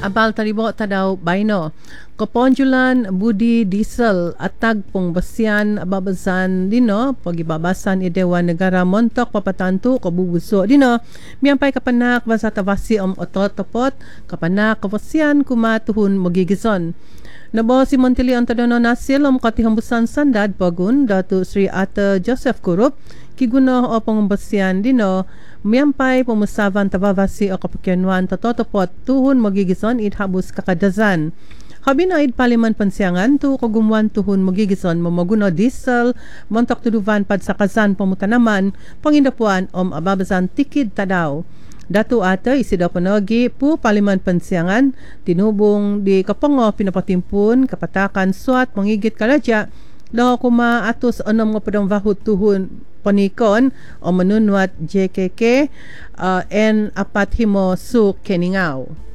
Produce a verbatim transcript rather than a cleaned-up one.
abal talibo tadaw bayno. Kaponjulan budi diesel atag pong basyan babasan dino pagibabasan idewa negara montok papatantu kabubuso dino miyampay kapanak basa tabasi om ototopot kapanak kapasyan kumatuhun magigison. Nabo si Montili Antadono Nasil om katihambusan sandad pagun Datu Sri Ata Joseph Kurup kiguno o pangambasyan dino miyampay pumusavan tabavasi o kapakyanwan tatotopot tuhun magigison ithabus kakadazan. Habinaid paliman pansyangan tu kagumuan tuhun magigison mamaguno diesel montok tuduvan pad sa kazan pamutanaman pangindapuan om ababasan tikid tadaw. Datu ata isidaw panogi pu paliman pansyangan tinubong di kapango pinapatimpun kapatakan suat mangigit kalaja daw kuma atus onom nga padang vahut tuhun panikon o manunwat J K K uh, en apat himo su keningaw.